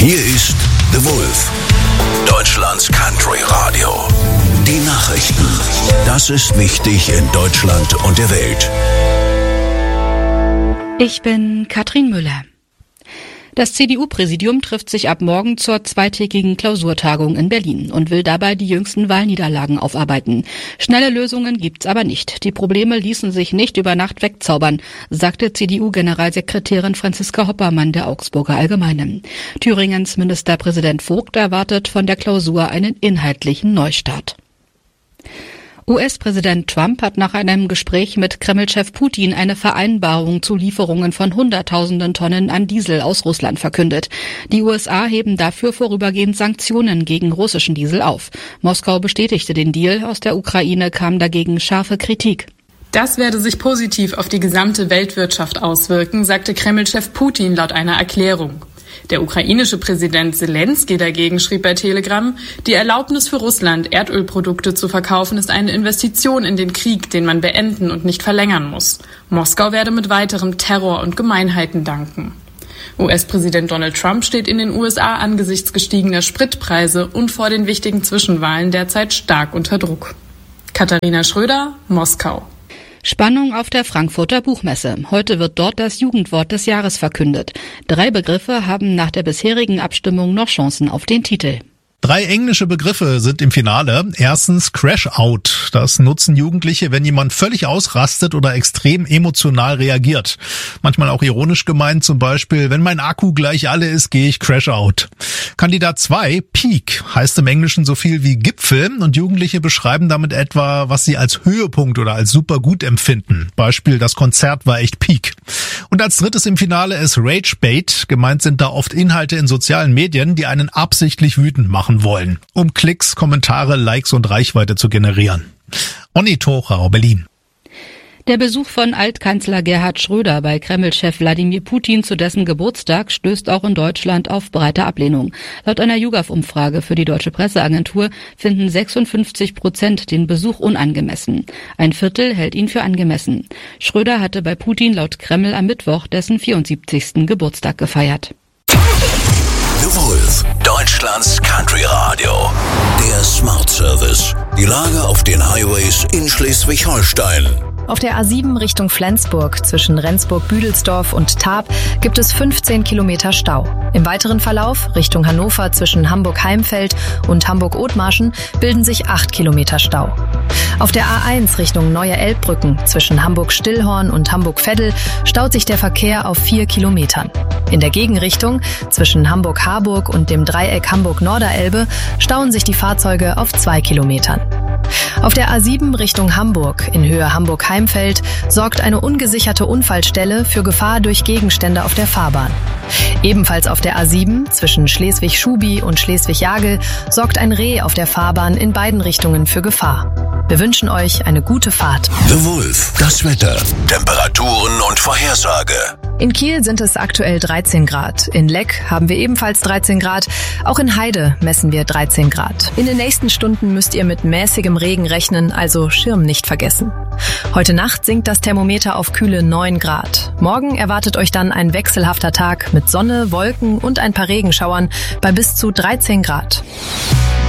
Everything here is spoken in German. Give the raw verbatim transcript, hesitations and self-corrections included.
Hier ist The Wolf, Deutschlands Country Radio. Die Nachrichten. Das ist wichtig in Deutschland und der Welt. Ich bin Katrin Müller. Das C D U-Präsidium trifft sich ab morgen zur zweitägigen Klausurtagung in Berlin und will dabei die jüngsten Wahlniederlagen aufarbeiten. Schnelle Lösungen gibt's aber nicht. Die Probleme ließen sich nicht über Nacht wegzaubern, sagte C D U-Generalsekretärin Franziska Hoppermann der Augsburger Allgemeinen. Thüringens Ministerpräsident Vogt erwartet von der Klausur einen inhaltlichen Neustart. U S-Präsident Trump hat nach einem Gespräch mit Kreml-Chef Putin eine Vereinbarung zu Lieferungen von Hunderttausenden Tonnen an Diesel aus Russland verkündet. Die U S A heben dafür vorübergehend Sanktionen gegen russischen Diesel auf. Moskau bestätigte den Deal, aus der Ukraine kam dagegen scharfe Kritik. Das werde sich positiv auf die gesamte Weltwirtschaft auswirken, sagte Kreml-Chef Putin laut einer Erklärung. Der ukrainische Präsident Zelensky dagegen schrieb bei Telegram, die Erlaubnis für Russland, Erdölprodukte zu verkaufen, ist eine Investition in den Krieg, den man beenden und nicht verlängern muss. Moskau werde mit weiterem Terror und Gemeinheiten danken. U S-Präsident Donald Trump steht in den U S A angesichts gestiegener Spritpreise und vor den wichtigen Zwischenwahlen derzeit stark unter Druck. Katharina Schröder, Moskau. Spannung auf der Frankfurter Buchmesse. Heute wird dort das Jugendwort des Jahres verkündet. Drei Begriffe haben nach der bisherigen Abstimmung noch Chancen auf den Titel. Drei englische Begriffe sind im Finale. Erstens Crash-Out. Das nutzen Jugendliche, wenn jemand völlig ausrastet oder extrem emotional reagiert. Manchmal auch ironisch gemeint, zum Beispiel, wenn mein Akku gleich alle ist, gehe ich Crash-Out. Kandidat zwei, Peak, heißt im Englischen so viel wie Gipfel und Jugendliche beschreiben damit etwa, was sie als Höhepunkt oder als super gut empfinden. Beispiel, das Konzert war echt Peak. Und als drittes im Finale ist Rage-Bait. Gemeint sind da oft Inhalte in sozialen Medien, die einen absichtlich wütend machen wollen, um Klicks, Kommentare, Likes und Reichweite zu generieren. Onni Tochau, Berlin. Der Besuch von Altkanzler Gerhard Schröder bei Kreml-Chef Wladimir Putin zu dessen Geburtstag stößt auch in Deutschland auf breite Ablehnung. Laut einer YouGov-Umfrage für die Deutsche Presseagentur finden sechsundfünfzig Prozent den Besuch unangemessen. Ein Viertel hält ihn für angemessen. Schröder hatte bei Putin laut Kreml am Mittwoch dessen vierundsiebzigsten Geburtstag gefeiert. The Wolf, Deutschlands Country Radio. Der Smart Service. Die Lage auf den Highways in Schleswig-Holstein. Auf der A sieben Richtung Flensburg zwischen Rendsburg-Büdelsdorf und Tarp gibt es fünfzehn Kilometer Stau. Im weiteren Verlauf Richtung Hannover zwischen Hamburg-Heimfeld und Hamburg-Othmarschen bilden sich acht Kilometer Stau. Auf der A eins Richtung Neue Elbbrücken zwischen Hamburg-Stillhorn und Hamburg-Veddel staut sich der Verkehr auf vier Kilometern. In der Gegenrichtung zwischen Hamburg-Harburg und dem Dreieck Hamburg-Norderelbe stauen sich die Fahrzeuge auf zwei Kilometern. Auf der A sieben Richtung Hamburg in Höhe Hamburg-Heimfeld sorgt eine ungesicherte Unfallstelle für Gefahr durch Gegenstände auf der Fahrbahn. Ebenfalls auf der A sieben zwischen Schleswig-Schubi und Schleswig-Jagel sorgt ein Reh auf der Fahrbahn in beiden Richtungen für Gefahr. Wir wünschen euch eine gute Fahrt. The Wolf, das Wetter, Temperaturen und Vorhersage. In Kiel sind es aktuell dreizehn Grad. In Leck haben wir ebenfalls dreizehn Grad. Auch in Heide messen wir dreizehn Grad. In den nächsten Stunden müsst ihr mit mäßigem Regen rechnen, also Schirm nicht vergessen. Heute Nacht sinkt das Thermometer auf kühle neun Grad. Morgen erwartet euch dann ein wechselhafter Tag mit Sonne, Wolken und ein paar Regenschauern bei bis zu dreizehn Grad.